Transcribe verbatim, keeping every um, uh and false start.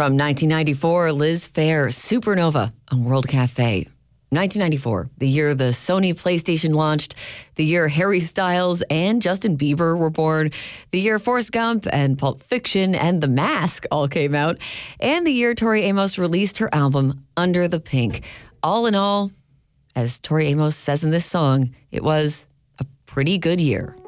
From nineteen ninety-four, Liz Phair, Supernova on World Cafe. nineteen ninety-four, the year the Sony PlayStation launched, the year Harry Styles and Justin Bieber were born, the year Forrest Gump and Pulp Fiction and The Mask all came out, and the year Tori Amos released her album, Under the Pink. All in all, as Tori Amos says in this song, it was a pretty good year.